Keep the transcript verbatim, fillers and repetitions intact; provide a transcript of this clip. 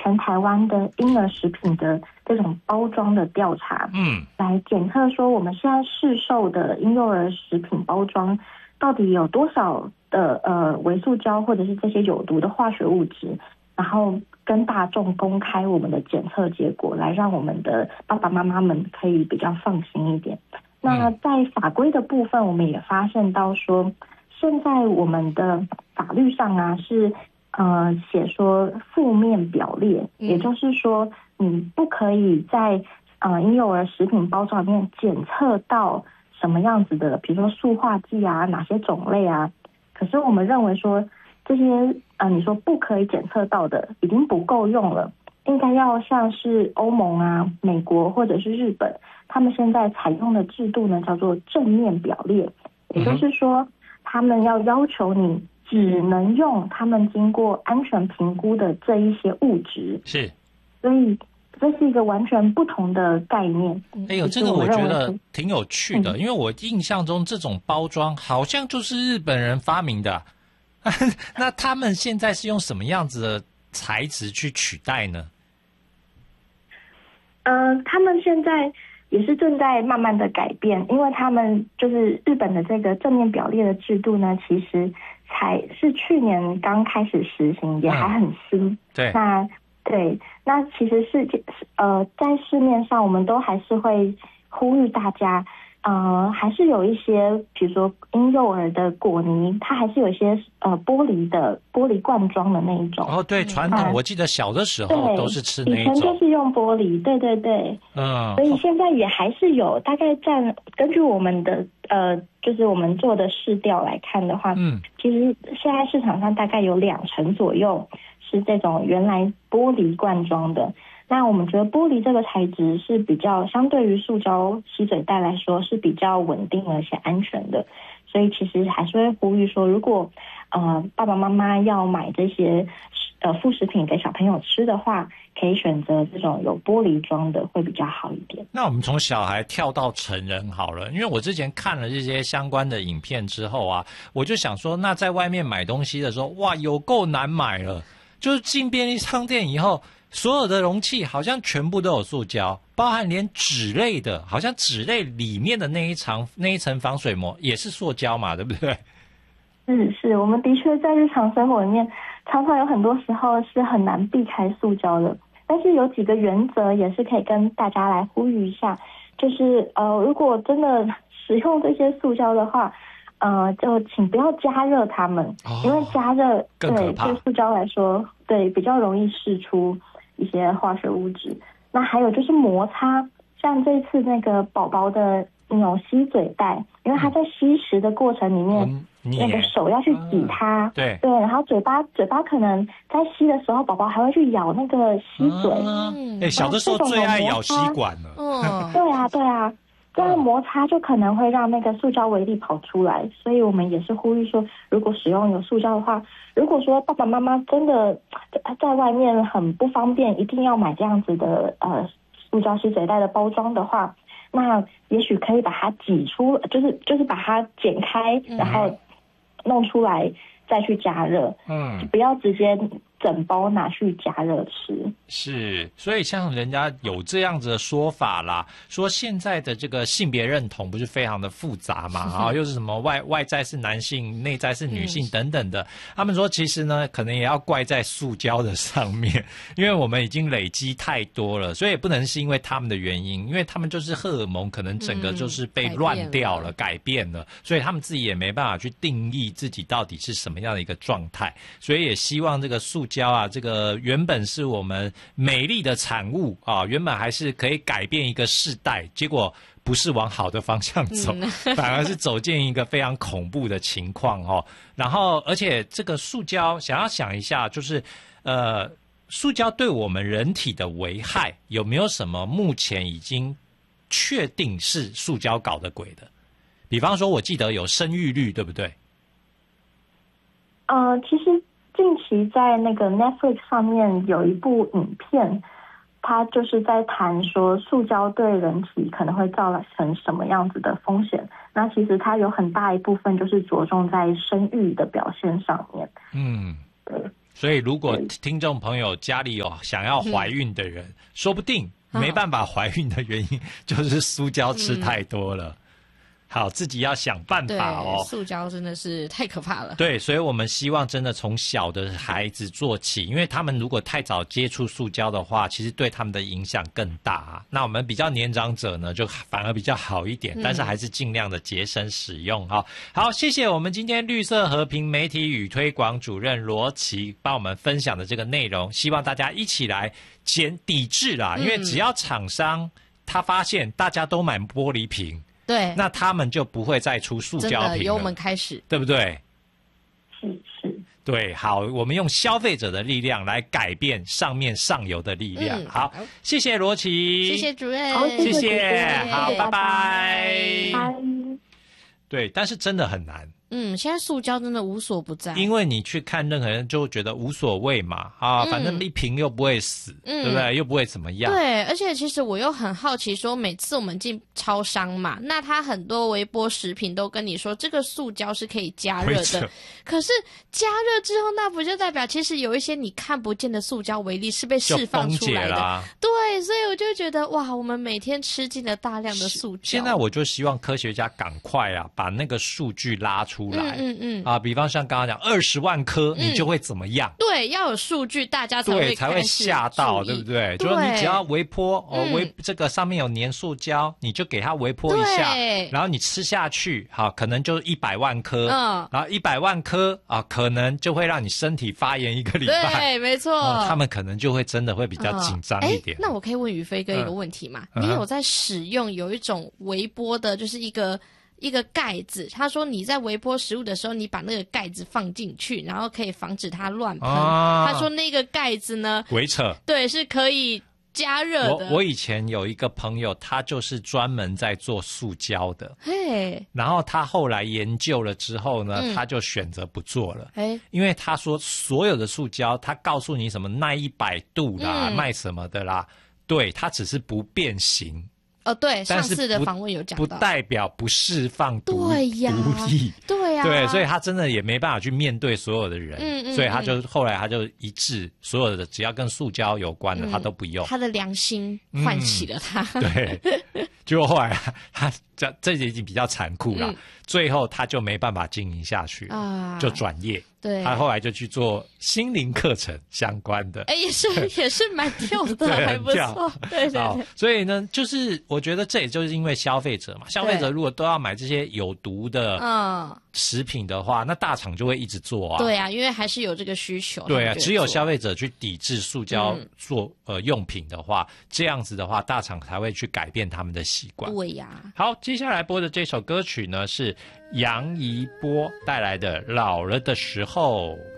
全台湾的婴儿食品的这种包装的调查， 嗯， 来检测说我们现在市售的婴幼儿食品包装到底有多少的呃微塑胶或者是这些有毒的化学物质，然后跟大众公开我们的检测结果，来让我们的爸爸妈妈们可以比较放心一点。那在法规的部分，我们也发现到说，现在我们的法律上啊是呃写说负面表列，也就是说你不可以在呃婴幼儿食品包装里面检测到什么样子的，比如说塑化剂啊，哪些种类啊。可是我们认为说这些呃你说不可以检测到的已经不够用了，应该要像是欧盟啊、美国或者是日本，他们现在采用的制度呢叫做正面表列，也就是说他们要要求你只能用他们经过安全评估的这一些物质。 是， 所以这是一个完全不同的概念。 哎呦，这个我觉得挺有趣的，嗯、因为我印象中这种包装好像就是日本人发明的，那他们现在是用什么样子的材质去取代呢？ 呃，他们现在也是正在慢慢的改变，因为他们就是日本的这个正面表列的制度呢，其实才是去年刚开始实行，也还很新。嗯、 对， 那对，那其实是呃，在市面上我们都还是会呼吁大家。呃，还是有一些，比如说婴幼儿的果泥，它还是有一些呃玻璃的玻璃罐装的那一种。 哦，对，传统、嗯、我记得小的时候都是吃那一种。 以前就是用玻璃，对对对。嗯。所以现在也还是有，大概占根据我们的呃，就是我们做的市调来看的话，嗯，其实现在市场上大概有两成左右是这种原来玻璃罐装的。那我们觉得玻璃这个材质是比较相对于塑胶吸嘴袋来说是比较稳定而且安全的，所以其实还是会呼吁说，如果呃爸爸妈妈要买这些呃副食品给小朋友吃的话，可以选择这种有玻璃装的会比较好一点。 那我们从小孩跳到成人好了，因为我之前看了这些相关的影片之后啊，我就想说，那在外面买东西的时候，哇，有够难买了，就是进便利商店以后。所有的容器好像全部都有塑胶，包含连纸类的，好像纸类里面的那一层那一层防水膜也是塑胶嘛，对不对？ 是是，我们的确在日常生活里面，常常有很多时候是很难避开塑胶的。但是有几个原则也是可以跟大家来呼吁一下，就是呃，如果真的使用这些塑胶的话，呃，就请不要加热它们，哦、因为加热对对塑胶来说，对比较容易释出一些化学物质。那还有就是摩擦，像这次那个宝宝的那种吸嘴袋，因为他在吸食的过程里面，嗯、那个手要去挤它，嗯、对对，然后嘴巴嘴巴可能在吸的时候，宝宝还会去咬那个吸嘴。 嗯，哎，小的时候最爱咬吸管了。 嗯，对啊对啊。这样摩擦就可能会让那个塑胶微粒跑出来，所以我们也是呼吁说，如果使用有塑胶的话，如果说爸爸妈妈真的在外面很不方便，一定要买这样子的呃塑胶吸嘴袋的包装的话，那也许可以把它挤出，就是就是把它剪开，然后弄出来再去加热，嗯，不要直接整包拿去加热吃。 是，所以像人家有这样子的说法啦，说现在的这个性别认同不是非常的复杂嘛，啊，又是什么外外在是男性，内在是女性等等的。嗯、他们说其实呢，可能也要怪在塑胶的上面，因为我们已经累积太多了，所以也不能是因为他们的原因，因为他们就是荷尔蒙可能整个就是被乱掉了，嗯、改变了，所以他们自己也没办法去定义自己到底是什么样的一个状态，所以也希望这个塑胶啊，这个原本是我们美丽的产物啊，原本还是可以改变一个世代，结果不是往好的方向走，嗯、反而是走进一个非常恐怖的情况哦。然后，而且这个塑胶，想要想一下，就是呃，塑胶对我们人体的危害有没有什么目前已经确定是塑胶搞的鬼的？比方说，我记得有生育率，对不对？ 呃，其实。近期在那个 Netflix 上面有一部影片，它就是在谈说塑胶对人体可能会造成什么样子的风险。那其实它有很大一部分就是着重在生育的表现上面。嗯，对。 所以如果听众朋友家里有想要怀孕的人，嗯、说不定没办法怀孕的原因就是塑胶吃太多了。嗯好，自己要想办法哦。 塑胶真的是太可怕了。 对，所以我们希望真的从小的孩子做起，因为他们如果太早接触塑胶的话，其实对他们的影响更大啊。那我们比较年长者呢，就反而比较好一点，但是还是尽量的节省使用哈、嗯。好，谢谢我们今天绿色和平媒体与推广主任罗琦帮我们分享的这个内容，希望大家一起来减抵制啦，因为只要厂商他发现大家都买玻璃瓶。 对， 那他们就不会再出塑胶瓶了， 真的由我们开始， 对不对？ 是是， 对，好，我们用消费者的力量来改变上面上游的力量。嗯、好，谢谢罗琦， 谢谢主任， 好， 谢谢，好，拜拜。 拜。 对，但是真的很难。 嗯，现在塑胶真的无所不在， 因为你去看任何人就觉得无所谓嘛，啊，嗯、反正一瓶又不会死，嗯、对不对？又不会怎么样。 对，而且其实我又很好奇，说每次我们进超商嘛，那它很多微波食品都跟你说这个塑胶是可以加热的，可是加热之后，那不就代表其实有一些你看不见的塑胶微粒是被释放出来的？对，所以我就觉得哇，我们每天吃进了大量的塑胶。 现在我就希望科学家赶快啊，把那个数据拉出来。嗯嗯嗯啊，比方像刚刚讲二十万颗，你就会怎么样？ 嗯、对，要有数据，大家才会对才会吓到，对不对？就说你只要微波哦，嗯、微这个上面有粘塑胶，你就给它微波一下，然后你吃下去，好，可能就一百万颗，嗯，然后一百万颗啊，可能就会让你身体发炎一个礼拜， 对，没错、 嗯，他们可能就会真的会比较紧张一点。 嗯、那我可以问宇飞哥一个问题吗？嗯、你有在使用有一种微波的，就是一个。一个盖子，他说你在微波食物的时候，你把那个盖子放进去，然后可以防止它乱喷。啊、他说那个盖子呢， 鬼扯， 对，是可以加热的。 我我以前有一个朋友，他就是专门在做塑胶的， 嘿， 然后他后来研究了之后呢，嗯、他就选择不做了， 哎， 因为他说所有的塑胶，他告诉你什么耐一百度啦，嗯、耐什么的啦，对，它只是不变形。 哦，对，上次的访问有讲到， 不代表不释放毒毒液， 对呀， 对，所以他真的也没办法去面对所有的人，嗯嗯，所以他就后来他就一致，所有的只要跟塑胶有关的，嗯、他都不用。 他的良心唤起了他， 嗯、对，结果后来他这这已经比较残酷了，嗯、最后他就没办法经营下去啊，就转业。 对， 他后来就去做心灵课程相关的， 哎，也是也是蛮跳的，还不错。对对对， 所以呢，就是我觉得这也就是因为消费者嘛，消费者如果都要买这些有毒的嗯食品的话，那大厂就会一直做啊。 对啊，因为还是有这个需求。 对啊，只有消费者去抵制塑胶做、嗯、呃用品的话，这样子的话，大厂才会去改变他们的习惯。 对呀。 好，接下来播的这首歌曲呢是杨怡波带来的《老了的时候》。